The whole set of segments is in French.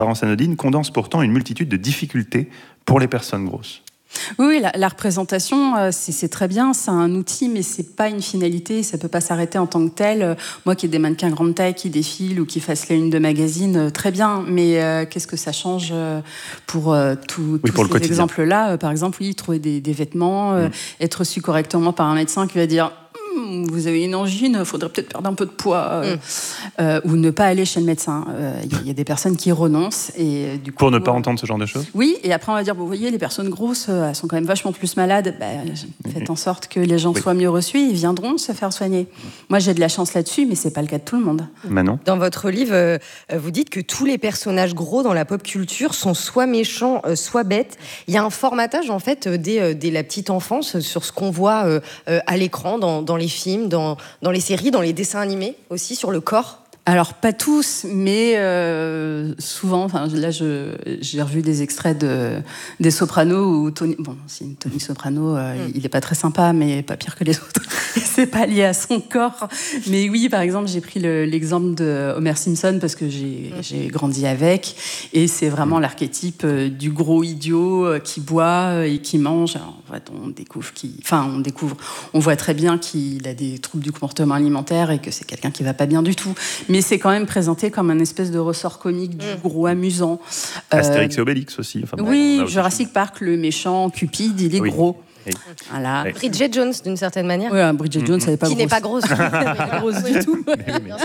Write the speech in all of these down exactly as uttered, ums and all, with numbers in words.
Apparence anodine condense pourtant une multitude de difficultés pour les personnes grosses. Oui, oui la, la représentation, euh, c'est, c'est très bien, c'est un outil, mais c'est pas une finalité, ça peut pas s'arrêter en tant que tel. Euh, moi qui ai des mannequins grande taille qui défilent ou qui fassent la une de magazine, euh, très bien, mais euh, qu'est-ce que ça change euh, pour euh, tout, oui, tous pour ces exemples-là euh, Par exemple, oui, trouver des, des vêtements, euh, mmh. être reçu correctement par un médecin qui va dire... vous avez une angine, il faudrait peut-être perdre un peu de poids euh, mm. euh, ou ne pas aller chez le médecin. Il euh, y, y a des personnes qui renoncent. Et, du coup, pour ne pas euh, entendre ce genre de choses. Oui, et après on va dire, bon, vous voyez, les personnes grosses, euh, elles sont quand même vachement plus malades. Bah, faites en sorte que les gens oui. soient mieux reçus, ils viendront se faire soigner. Moi, j'ai de la chance là-dessus, mais c'est pas le cas de tout le monde. Manon. Dans votre livre, euh, vous dites que tous les personnages gros dans la pop culture sont soit méchants, euh, soit bêtes. Il y a un formatage, en fait, dès, euh, dès la petite enfance sur ce qu'on voit euh, euh, à l'écran, dans, dans les films, dans, dans les séries, dans les dessins animés aussi, sur le corps. Alors, pas tous, mais euh, souvent. Enfin, là, je, j'ai revu des extraits de, des Sopranos où Tony... Bon, si Tony Soprano, euh, mm. il est pas très sympa, mais pas pire que les autres. C'est pas lié à son corps. Mais oui, par exemple, j'ai pris le, l'exemple de Homer Simpson parce que j'ai, mm. j'ai grandi avec. Et c'est vraiment mm. l'archétype du gros idiot qui boit et qui mange. Alors, en fait, on découvre qu'il... Enfin, on découvre... On voit très bien qu'il a des troubles du comportement alimentaire et que c'est quelqu'un qui va pas bien du tout. Mais c'est quand même présenté comme un espèce de ressort comique du gros amusant. Astérix euh, et Obélix aussi. Enfin, oui, bon, Jurassic aussi. Park, le méchant Cupid, il est oui. gros. Oui. Voilà. Oui. Bridget Jones, d'une certaine manière. Oui, Bridget Jones, mmh. elle n'est pas Qui grosse. n'est pas grosse. pas grosse du tout. Mais oui, mais...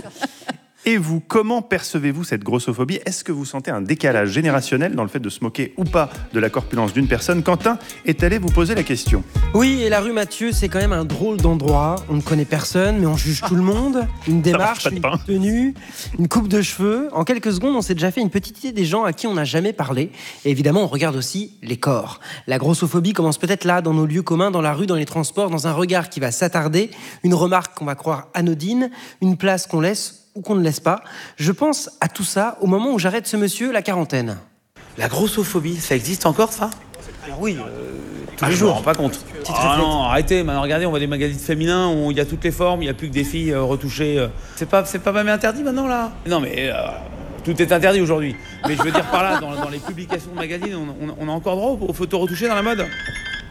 Et vous, comment percevez-vous cette grossophobie ? Est-ce que vous sentez un décalage générationnel dans le fait de se moquer ou pas de la corpulence d'une personne ? Quentin est allé vous poser la question. Oui, et la rue Mathieu, c'est quand même un drôle d'endroit. On ne connaît personne, mais on juge tout le monde. Une démarche, une tenue, une coupe de cheveux. En quelques secondes, on s'est déjà fait une petite idée des gens à qui on n'a jamais parlé. Et évidemment, on regarde aussi les corps. La grossophobie commence peut-être là, dans nos lieux communs, dans la rue, dans les transports, dans un regard qui va s'attarder, une remarque qu'on va croire anodine, une place qu'on laisse ou qu'on ne laisse pas. Je pense à tout ça au moment où j'arrête ce monsieur, la quarantaine. La grossophobie, ça existe encore, ça ? Alors oui, euh, tous ah, les je jours. me rends pas compte. Ah non, arrêtez, maintenant regardez, on voit des magazines féminins où il y a toutes les formes, il n'y a plus que des filles euh, retouchées. Euh. C'est pas, c'est pas même interdit maintenant, là ? Non, mais euh, tout est interdit aujourd'hui. Mais je veux dire par là, dans, dans les publications de magazines, on, on, on a encore droit aux, aux photos retouchées dans la mode ? Ouais ?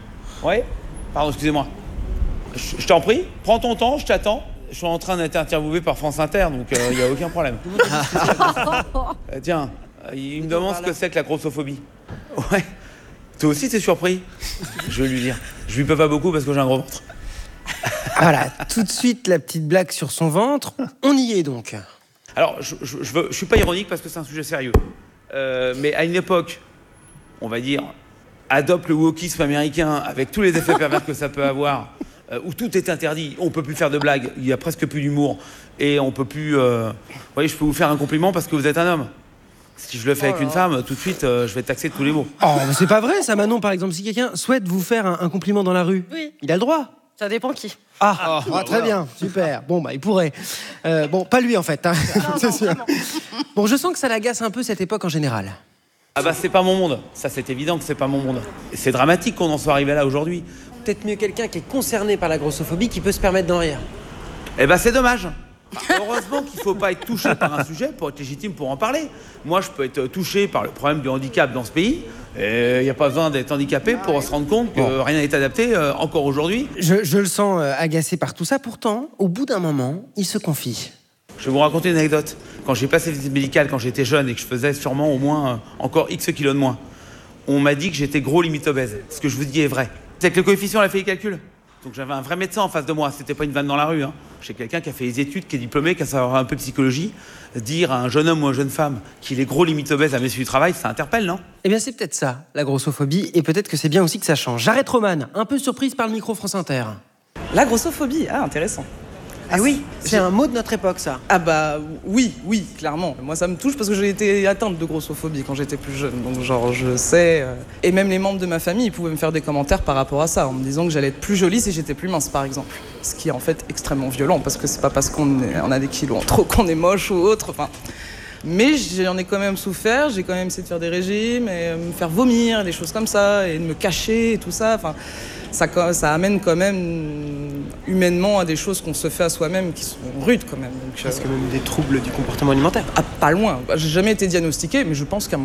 Pardon, excusez-moi. Je, je t'en prie, prends ton temps, je t'attends. Je suis en train d'être interviewé par France Inter, donc il euh, n'y a aucun problème. euh, tiens, il me demande ce que c'est que la grossophobie. Ouais. Toi aussi, t'es surpris ? Je vais lui dire. Je lui peux pas beaucoup parce que j'ai un gros ventre. Voilà, tout de suite la petite blague sur son ventre. On y est donc. Alors, je, je, je, veux, je suis pas ironique parce que c'est un sujet sérieux. Euh, mais à une époque, on va dire, adopte le wokisme américain avec tous les effets pervers que ça peut avoir. Euh, où tout est interdit, on peut plus faire de blagues, il y a presque plus d'humour et on peut plus. Euh... Vous voyez, je peux vous faire un compliment parce que vous êtes un homme. Si je le fais oh avec une femme, tout de suite, euh, je vais taxer de tous les mots. Oh, mais c'est pas vrai, ça, Manon. Par exemple, si quelqu'un souhaite vous faire un, un compliment dans la rue, oui. il a le droit. Ça dépend qui. Ah, ah, ah très voilà. bien, super. Bon, bah, il pourrait. Euh, bon, pas lui en fait. Hein. Non, c'est sûr. Bon, je sens que ça l'agace un peu cette époque en général. Ah bah c'est pas mon monde. Ça, c'est évident que c'est pas mon monde. Et c'est dramatique qu'on en soit arrivé là aujourd'hui. Peut-être mieux quelqu'un qui est concerné par la grossophobie qui peut se permettre d'en rire. Eh ben c'est dommage. Heureusement qu'il faut pas être touché par un sujet pour être légitime pour en parler. Moi, je peux être touché par le problème du handicap dans ce pays. Et il n'y a pas besoin d'être handicapé pour se rendre compte que bon. rien n'est adapté euh, encore aujourd'hui. Je, je le sens euh, agacé par tout ça. Pourtant, au bout d'un moment, il se confie. Je vais vous raconter une anecdote. Quand j'ai passé les visites médicales quand j'étais jeune et que je faisais sûrement au moins euh, encore X kilos de moins, on m'a dit que j'étais gros limite obèse. Ce que je vous dis est vrai. C'est que le coefficient, elle a fait les calculs. Donc j'avais un vrai médecin en face de moi. C'était pas une vanne dans la rue. Hein. J'ai quelqu'un qui a fait les études, qui est diplômé, qui a savoir un peu de psychologie. Dire à un jeune homme ou à une jeune femme qu'il est gros limite obèse à Messieurs du Travail, ça interpelle, non ? Eh bien, c'est peut-être ça, la grossophobie. Et peut-être que c'est bien aussi que ça change. J'arrête Romane, un peu surprise par le micro France Inter. La grossophobie, ah, intéressant. Ah oui, c'est un mot de notre époque, ça. Ah bah oui, oui, clairement. Moi, ça me touche parce que j'ai été atteinte de grossophobie quand j'étais plus jeune. Donc genre, je sais... Euh... Et même les membres de ma famille, ils pouvaient me faire des commentaires par rapport à ça, en me disant que j'allais être plus jolie si j'étais plus mince, par exemple. Ce qui est en fait extrêmement violent, parce que c'est pas parce qu'on est... on a des kilos en trop qu'on est moche ou autre, enfin... Mais j'en ai quand même souffert, j'ai quand même essayé de faire des régimes, et me faire vomir, des choses comme ça, et de me cacher, et tout ça, enfin... Ça, ça amène quand même humainement à des choses qu'on se fait à soi-même qui sont rudes quand même. Donc, Parce que même des troubles du comportement alimentaire. Ah, pas loin. J'ai jamais été diagnostiqué, mais je pense qu'à